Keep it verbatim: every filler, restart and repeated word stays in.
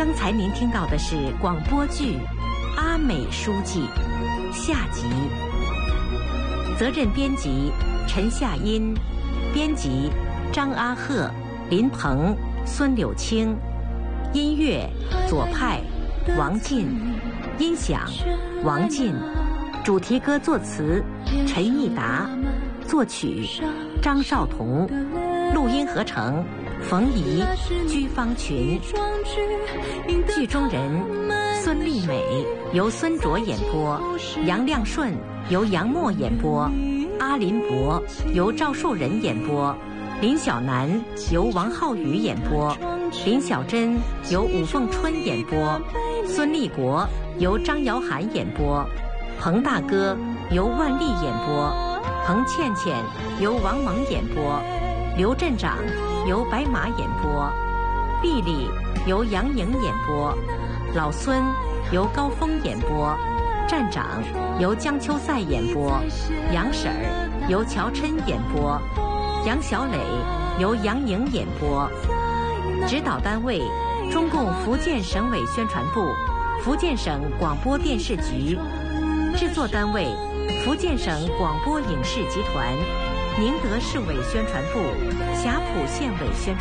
刚才您听到的是广播剧《阿美书记》下集，责任编辑陈夏音，编辑张阿鹤、林鹏、孙柳青，音乐左派王进，音响王进，主题歌作词陈义达，作曲张少彤，录音合成冯怡、居方群。剧中人孙丽美由孙卓演播，杨亮顺由杨默演播，阿林博由赵树人演播，林小楠由王浩宇演播，林小珍由武凤春演播，孙立国由张瑶涵演播，彭大哥由万丽演播，彭倩倩由王蒙演播，刘镇长由白马演播，丽丽由杨颖演播，老孙由高峰演播，站长由江秋赛演播，杨婶儿由乔琛演播，杨小磊由杨颖演播。指导单位中共福建省委宣传部、福建省广播电视局。制作单位福建省广播影视集团、宁德市委宣传部、霞浦县委宣传